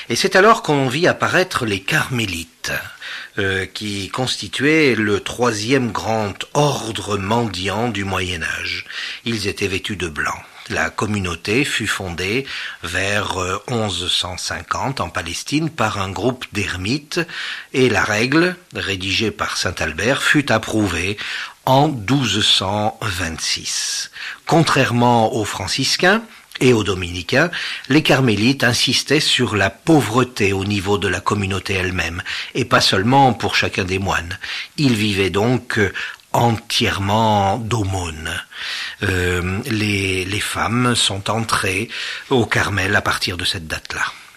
Et c'est alors qu'on vit apparaître les carmélites, qui constituaient le troisième grand ordre mendiant du Moyen-Âge. Ils étaient vêtus de blanc. La communauté fut fondée vers 1150 en Palestine par un groupe d'ermites et la règle, rédigée par saint Albert, fut approuvée en 1226. Contrairement aux franciscains et aux dominicains, les carmélites insistaient sur la pauvreté au niveau de la communauté elle-même, et pas seulement pour chacun des moines. Ils vivaient donc entièrement d'aumônes. Les femmes sont entrées au Carmel à partir de cette date-là.